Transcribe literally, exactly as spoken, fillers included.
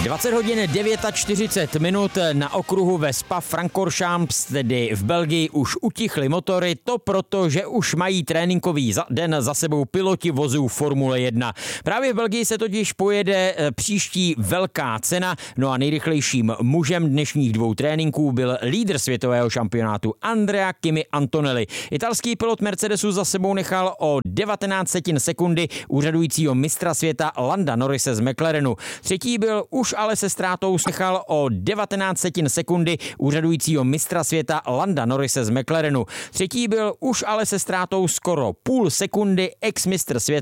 dvacet hodin čtyřicet devět minut na okruhu ve Spa-Francorchamps, tedy v Belgii, už utichly motory, to proto, že už mají tréninkový den za sebou piloti vozů Formule jedna. Právě v Belgii se totiž pojede příští velká cena, no a nejrychlejším mužem dnešních dvou tréninků byl lídr světového šampionátu Andrea Kimi Antonelli. Italský pilot Mercedesu za sebou nechal o devatenáct setin sekundy úřadujícího mistra světa Landa Norrise z McLarenu. Třetí byl už ale se ztrátou nechal o devatenáct setin sekundy úřadujícího mistra světa Landa Norrise z McLarenu. Třetí byl už ale se ztrátou skoro půl sekundy ex-mistr světa